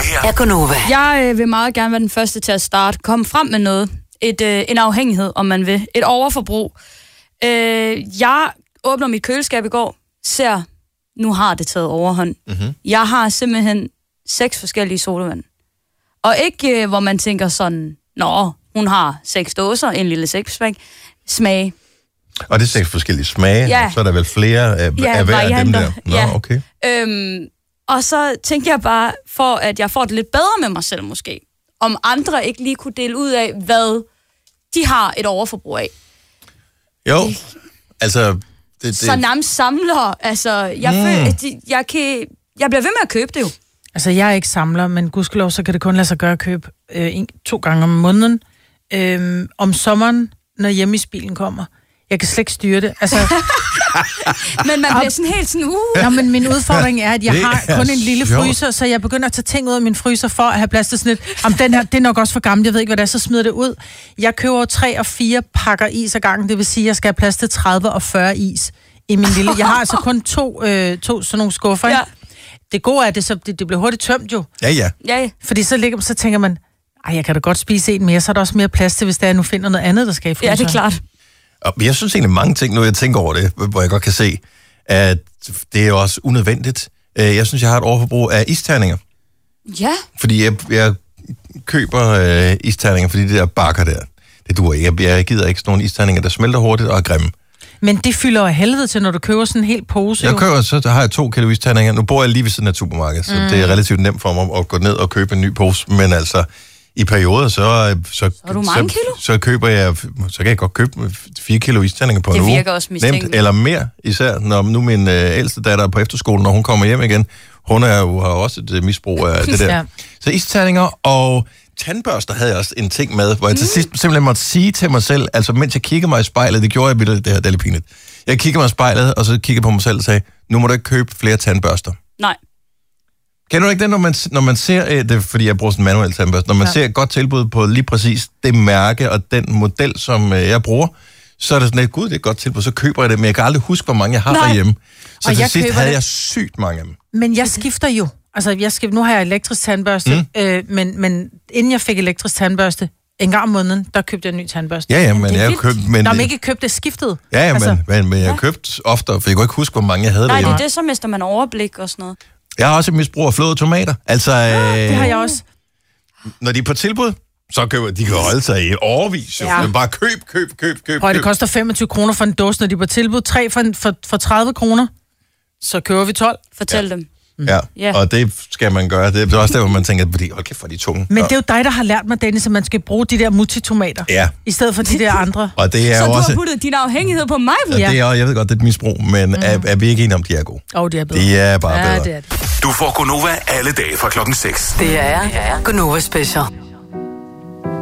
her er Gonova. Jeg vil meget gerne være den første til at starte. Kom frem med noget. En afhængighed, om man vil. Et overforbrug. Jeg åbner mit køleskab i går, ser, nu har det taget overhånd. Mm-hmm. Jeg har simpelthen 6 forskellige sodavand. Og ikke, hvor man tænker sådan, hun har 6 dåser, en lille 6-pack, smag. Og det er 6 forskellige smage, ja. Så er der vel flere af hver af dem der? Okay. Og så tænker jeg bare, for at jeg får det lidt bedre med mig selv måske, om andre ikke lige kunne dele ud af, hvad de har et overforbrug af. Jo, altså... Så nærmest samler, altså, jeg bliver ved med at købe det jo. Altså, jeg er ikke samler, men gudskelov, så kan det kun lade sig gøre at købe 2 gange om måneden. Om sommeren, når hjemmesbilen kommer. Jeg kan slet ikke styre det. Altså, men man bliver sådan helt sådan, Nå, men min udfordring er, at jeg har kun en lille fryser, så jeg begynder at tage ting ud af min fryser for at have plads til sådan lidt. Den her, det er nok også for gammel, jeg ved ikke, hvad det er, så smider det ud. Jeg køber 3 og 4 pakker is ad gangen, det vil sige, at jeg skal have plads til 30 og 40 is i min lille. Jeg har altså kun to sådan nogle skuffer. Ja. Det gode er, det bliver hurtigt tømt jo. Ja. Fordi så tænker man, jeg kan da godt spise en mere, så er der også mere plads til, hvis der nu finder noget andet, der skal i fryseren. Ja, det er klart. Og jeg synes egentlig mange ting, nu jeg tænker over det, hvor jeg godt kan se, at det er også unødvendigt. Jeg synes, jeg har et overforbrug af isterninger. Ja. Fordi jeg køber isterninger, fordi det der bakker der, det duer ikke. Jeg gider ikke sådan nogle isterninger, der smelter hurtigt og er grimme. Men det fylder af helvede til, når du køber sådan en hel pose. Så har jeg 2 kilo isterninger. Nu bor jeg lige ved siden af supermarkedet, så det er relativt nemt for mig at gå ned og købe en ny pose. Men altså, i perioder, så køber jeg, så kan jeg godt købe 4 kilo isterninger på en uge. Det virker også mistænkeligt. Nemt, eller mere, især når nu min ældste datter er på efterskolen, når hun kommer hjem igen. Hun har også et misbrug af det der. Ja. Så isterninger og tandbørster havde jeg også en ting med, hvor jeg til sidst simpelthen måtte sige til mig selv, altså mens jeg kiggede mig i spejlet, det gjorde jeg vildt, det her, det er lidt pinligt. Jeg kiggede mig i spejlet, og så kiggede på mig selv og sagde, nu må du ikke købe flere tandbørster. Nej. Kender du ikke det, når man ser, det fordi jeg bruger sådan en manuel tandbørste, når man ser et godt tilbud på lige præcis det mærke og den model, som jeg bruger, så er det sådan lidt, gud, det er et godt tilbud, så køber jeg det, men jeg kan aldrig huske, hvor mange jeg har derhjemme. Så til sidst havde jeg sygt mange af dem. Men jeg skifter jo. Altså, nu har jeg elektrisk tandbørste, men inden jeg fik elektrisk tandbørste, en gang om måneden, der købte jeg en ny tandbørste. Ja, men jeg købte... Når man ikke købte det, skiftede. Ja, altså, men jeg købte oftere, for jeg kunne ikke huske, hvor mange jeg havde derhjemme. Nej, det er det, så mister man overblik og sådan noget. Jeg har også et misbrug af flåede tomater. Altså, det har jeg også. Når de er på tilbud, så køber de kan holde sig i årevis. Ja. Bare køb. Og det koster 25 kroner for en dåse, når de er på tilbud. 3 for 30 kroner. Så køber vi 12. Fortæl dem. Ja, og det skal man gøre. Det er også der, hvor man tænker, hold kæft, for de tunge. Men det er jo dig, der har lært mig, Dennis, at man skal bruge de der multitomater. Ja. I stedet for de der andre. Og det er så også... du har puttet din afhængighed på mig? Ja. Det er, jeg ved godt, det er et misbrug, men er vi ikke enige om, de er gode? Det er bedre. De er bare bedre. Det er det. Du får Gonova alle dage fra 6:00. Det er Gonova Special.